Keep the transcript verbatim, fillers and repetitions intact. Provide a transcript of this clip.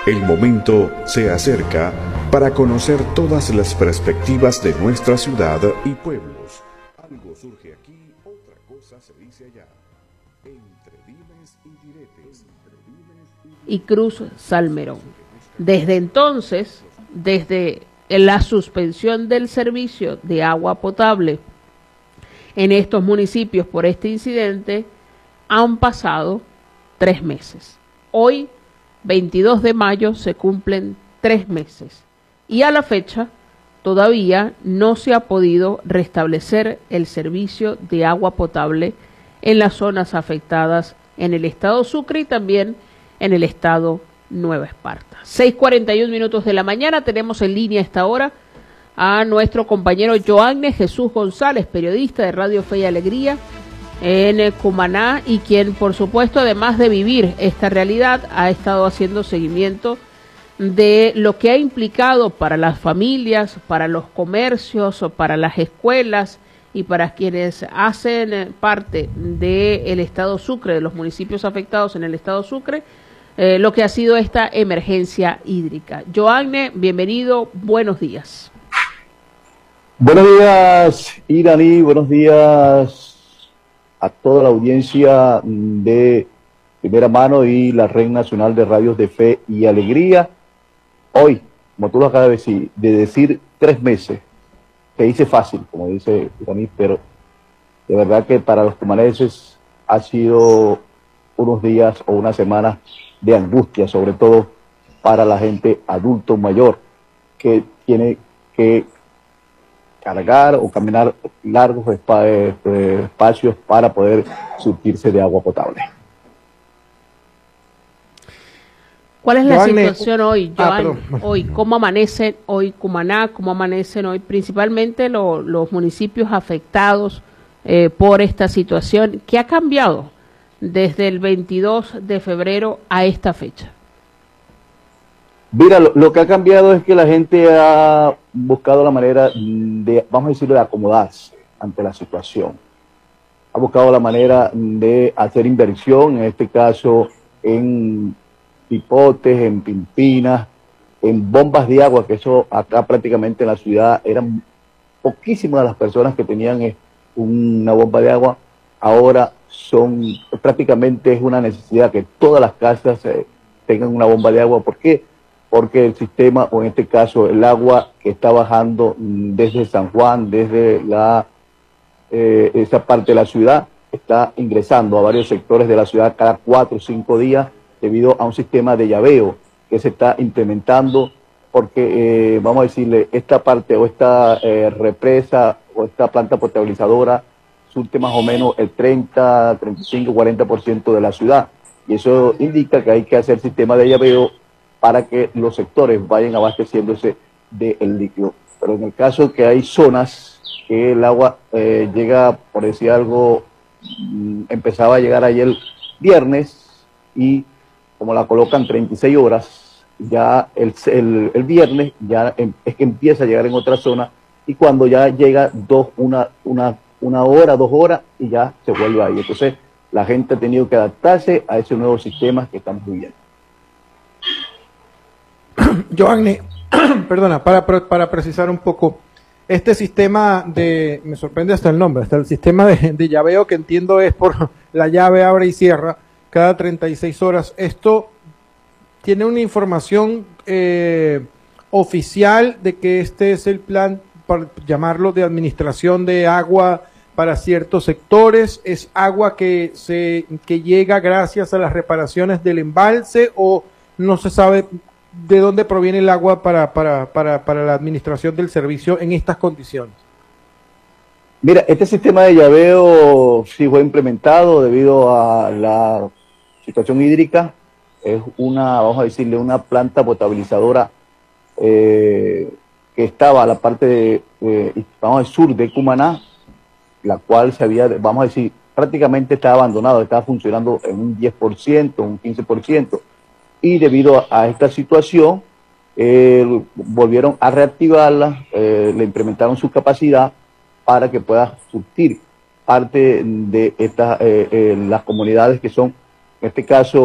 El momento se acerca para conocer todas las perspectivas de nuestra ciudad y pueblos. Algo surge aquí, otra cosa se dice allá. Entre dimes y diretes. Y Cruz Salmerón. Desde entonces, desde la suspensión del servicio de agua potable en estos municipios por este incidente, han pasado tres meses. Hoy, veintidós de mayo, se cumplen tres meses y a la fecha todavía no se ha podido restablecer el servicio de agua potable en las zonas afectadas en el estado Sucre y también en el estado Nueva Esparta. seis cuarenta y uno minutos de la mañana, tenemos en línea a esta hora a nuestro compañero Joanne Jesús González, periodista de Radio Fe y Alegría en Cumaná, y quien, por supuesto, además de vivir esta realidad, ha estado haciendo seguimiento de lo que ha implicado para las familias, para los comercios, para las escuelas y para quienes hacen parte del estado Sucre, de los municipios afectados en el estado Sucre, eh, lo que ha sido esta emergencia hídrica. Joanne, bienvenido, buenos días. Buenos días, Irani, buenos días a toda la audiencia de Primera Mano y la Red Nacional de Radios de Fe y Alegría. Hoy, como tú lo acabas de decir, de decir tres meses, se dice fácil, como dice Irani, pero de verdad que para los cumaneses ha sido unos días o unas semanas de angustia, sobre todo para la gente adulto mayor que tiene que cargar o caminar largos espacios para poder surtirse de agua potable. ¿Cuál es la Joanne, situación hoy, Joan? Ah, hoy, ¿cómo amanecen hoy Cumaná? ¿Cómo amanecen hoy principalmente lo, los municipios afectados eh, por esta situación? ¿Qué ha cambiado desde el veintidós de febrero a esta fecha? Mira, lo, lo que ha cambiado es que la gente ha buscado la manera de, vamos a decirlo, de acomodarse ante la situación. Ha buscado la manera de hacer inversión, en este caso en pipotes, en pimpinas, en bombas de agua, que eso acá prácticamente en la ciudad eran poquísimas las personas que tenían una bomba de agua. Ahora son, prácticamente es una necesidad que todas las casas eh, tengan una bomba de agua. ¿Por qué? Porque el sistema, o en este caso el agua que está bajando desde San Juan, desde la eh, esa parte de la ciudad, está ingresando a varios sectores de la ciudad cada cuatro o cinco días debido a un sistema de llaveo que se está implementando, porque eh, vamos a decirle, esta parte o esta eh, represa o esta planta potabilizadora surte más o menos el treinta, treinta y cinco, cuarenta por ciento de la ciudad, y eso indica que hay que hacer sistema de llaveo para que los sectores vayan abasteciéndose del líquido. Pero en el caso que hay zonas que el agua eh, llega, por decir algo, mm, empezaba a llegar ayer viernes, y como la colocan treinta y seis horas, ya el, el, el viernes ya em, es que empieza a llegar en otra zona, y cuando ya llega dos, una, una, una hora, dos horas, y ya se vuelve ahí. Entonces la gente ha tenido que adaptarse a ese nuevo sistema que estamos viviendo. Joanne, perdona, para, para precisar un poco, este sistema de, me sorprende hasta el nombre, hasta el sistema de, de llaveo, que entiendo es por la llave abre y cierra cada treinta y seis horas, ¿esto tiene una información eh, oficial de que este es el plan, para llamarlo, de administración de agua para ciertos sectores? ¿Es agua que, se, que llega gracias a las reparaciones del embalse, o no se sabe de dónde proviene el agua para, para, para, para la administración del servicio en estas condiciones? Mira, este sistema de llaveo sí fue implementado debido a la situación hídrica. Es una, vamos a decirle, una planta potabilizadora eh, que estaba a la parte de, eh, vamos al sur de Cumaná, la cual se había, vamos a decir, prácticamente estaba abandonado, estaba funcionando en un diez por ciento, un quince por ciento. Y debido a, a esta situación, eh, volvieron a reactivarla, eh, le implementaron su capacidad para que pueda surtir parte de estas, eh, eh, las comunidades que son, en este caso,